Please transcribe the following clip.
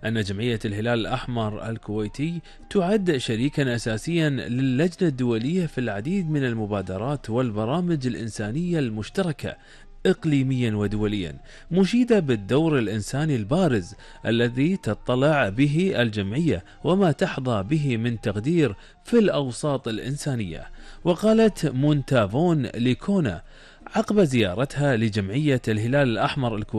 أن جمعية الهلال الأحمر الكويتي تعد شريكا أساسيا للجنة الدولية في العديد من المبادرات والبرامج الإنسانية المشتركة إقليميا ودوليا، مشيدة بالدور الإنساني البارز الذي تطلع به الجمعية وما تحظى به من تقدير في الأوساط الإنسانية. وقالت مونتافون ليكونا عقب زيارتها لجمعية الهلال الأحمر الكويتي